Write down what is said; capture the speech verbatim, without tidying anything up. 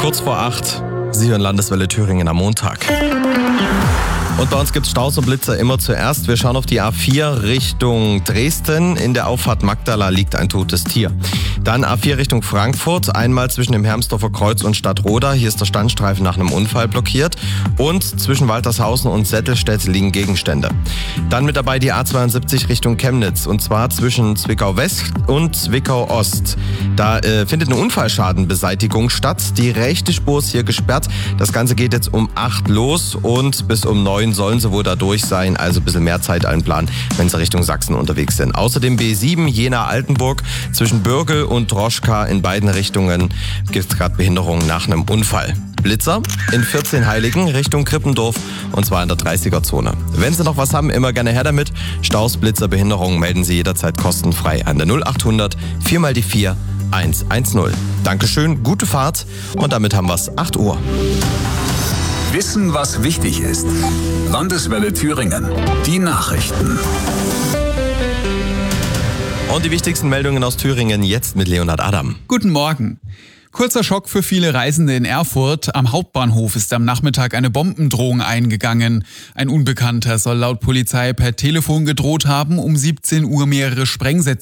Kurz vor acht, Sie hören Landeswelle Thüringen am Montag. Und bei uns gibt es Staus und Blitzer immer zuerst. Wir schauen auf die A vier Richtung Dresden. In der Auffahrt Magdala liegt ein totes Tier. Dann A vier Richtung Frankfurt. Einmal zwischen dem Hermsdorfer Kreuz und Stadtroda. Hier ist der Standstreifen nach einem Unfall blockiert. Und zwischen Waltershausen und Settelstedt liegen Gegenstände. Dann mit dabei die A zweiundsiebzig Richtung Chemnitz. Und zwar zwischen Zwickau West und Zwickau Ost. Da äh, findet eine Unfallschadenbeseitigung statt. Die rechte Spur ist hier gesperrt. Das Ganze geht jetzt um acht los und bis um neun sollen sie wohl da durch sein, also ein bisschen mehr Zeit einplanen, wenn sie Richtung Sachsen unterwegs sind. Außerdem B sieben Jena-Altenburg zwischen Bürgel und Droschka in beiden Richtungen gibt es gerade Behinderungen nach einem Unfall. Blitzer in vierzehn Heiligen Richtung Krippendorf und zwar in der dreißiger-Zone. Wenn Sie noch was haben, immer gerne her damit. Staus, Blitzer, Behinderungen melden Sie jederzeit kostenfrei an der null achthundert vier mal die vier eins eins null. Dankeschön, gute Fahrt und damit haben wir es acht Uhr. Wissen, was wichtig ist. Landeswelle Thüringen. Die Nachrichten. Und die wichtigsten Meldungen aus Thüringen jetzt mit Leonhard Adam. Guten Morgen. Kurzer Schock für viele Reisende in Erfurt. Am Hauptbahnhof ist am Nachmittag eine Bombendrohung eingegangen. Ein Unbekannter soll laut Polizei per Telefon gedroht haben, um siebzehn Uhr mehrere Sprengsätze